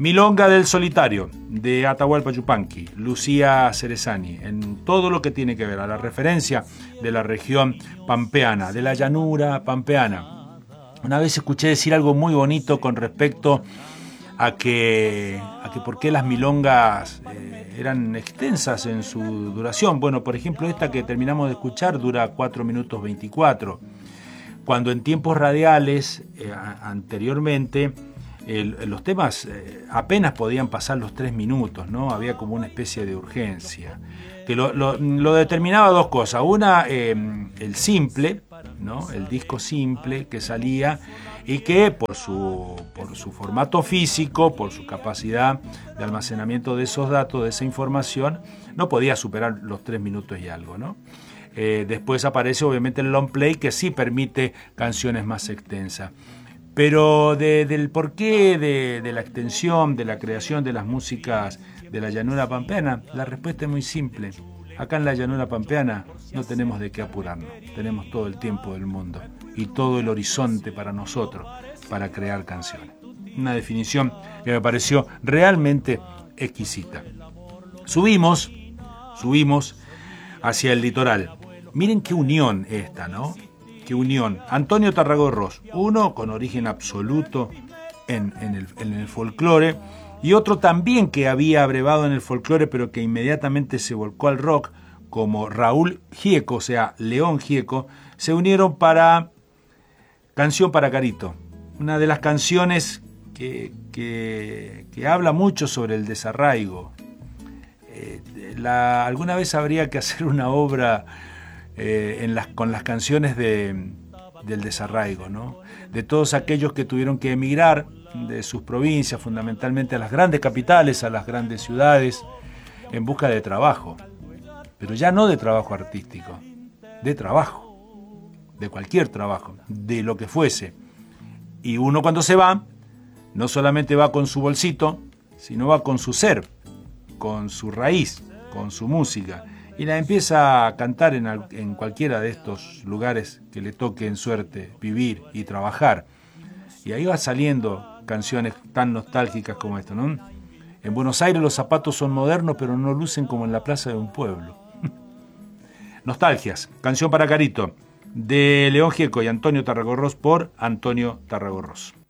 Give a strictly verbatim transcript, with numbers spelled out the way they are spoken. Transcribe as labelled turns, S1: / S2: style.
S1: Milonga del Solitario, de Atahualpa Yupanqui, Lucía Cerezani, en todo lo que tiene que ver a la referencia de la región pampeana, de la llanura pampeana. Una vez escuché decir algo muy bonito con respecto a que, a que por qué las milongas eh, eran extensas en su duración. Bueno, por ejemplo, esta que terminamos de escuchar dura cuatro minutos veinticuatro, cuando en tiempos radiales, eh, anteriormente, El, los temas eh, apenas podían pasar los tres minutos, ¿no? Había como una especie de urgencia. Que lo, lo, lo determinaba dos cosas. Una, eh, el simple, ¿no? El disco simple que salía y que por su, por su formato físico, por su capacidad de almacenamiento de esos datos, de esa información, no podía superar los tres minutos y algo, ¿no? Eh, después aparece obviamente el long play, que sí permite canciones más extensas. Pero de, del porqué de, de la extensión, de la creación de las músicas de la llanura pampeana, la respuesta es muy simple. Acá en la llanura pampeana no tenemos de qué apurarnos, tenemos todo el tiempo del mundo y todo el horizonte para nosotros, para crear canciones. Una definición que me pareció realmente exquisita. Subimos, subimos hacia el litoral. Miren qué unión esta, ¿no? Qué unión. Antonio Tarragorros, uno con origen absoluto en, en, el, en el folclore, y otro también que había abrevado en el folclore, pero que inmediatamente se volcó al rock, como Raúl Gieco, o sea, León Gieco, se unieron para Canción para Carito, una de las canciones que, que, que habla mucho sobre el desarraigo. Eh, la, alguna vez habría que hacer una obra Eh, en las, con las canciones de, del desarraigo, ¿no? De todos aquellos que tuvieron que emigrar de sus provincias, fundamentalmente a las grandes capitales, a las grandes ciudades, en busca de trabajo, pero ya no de trabajo artístico, de trabajo, de cualquier trabajo, de lo que fuese. Y uno cuando se va, no solamente va con su bolsito, sino va con su ser, con su raíz, con su música, y la empieza a cantar en, en cualquiera de estos lugares que le toque en suerte vivir y trabajar. Y ahí va saliendo canciones tan nostálgicas como esta, ¿no? En Buenos Aires los zapatos son modernos, pero no lucen como en la plaza de un pueblo. Nostalgias, Canción para Carito, de León Gieco y Antonio Tarragorros, por Antonio Tarragorros.